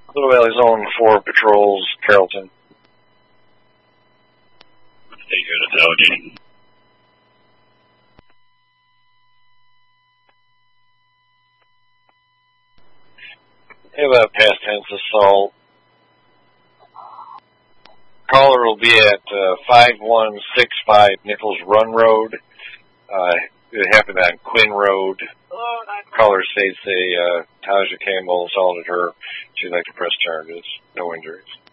Little Valley Zone 4 patrols, Carrollton. Stay good at Allegheny. Have a past tense assault. Caller will be at 5165 Nichols Run Road. It happened on Quinn Road. Caller states Taja Campbell assaulted her. She'd like to press charges. No injuries.